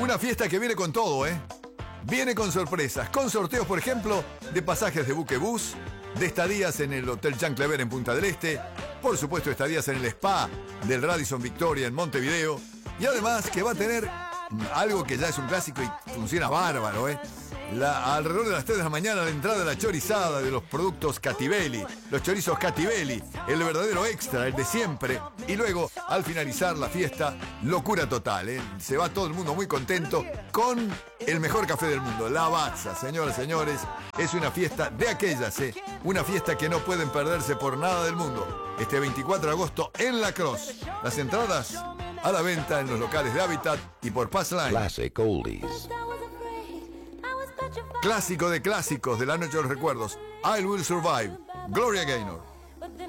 Una fiesta que viene con todo, ¿eh? Viene con sorpresas, con sorteos, por ejemplo, de pasajes de buquebús, de estadías en el Hotel Jean Claver en Punta del Este, por supuesto estadías en el spa del Radisson Victoria en Montevideo, y además que va a tener algo que ya es un clásico y funciona bárbaro, ¿eh? Alrededor de las 3 de la mañana la entrada de la chorizada de los productos Cativelli, los chorizos Cativelli, el verdadero extra, el de siempre, y luego al finalizar la fiesta, locura total, ¿eh? Se va todo el mundo muy contento con el mejor café del mundo, Lavazza, señoras y señores, es una fiesta de aquellas, ¿eh? Una fiesta que no pueden perderse por nada del mundo, este 24 de agosto en La Crosse. Las entradas a la venta en los locales de Habitat y por Passline. Classic Oldies. Clásico de clásicos de la noche de los recuerdos. I Will Survive. Gloria Gaynor.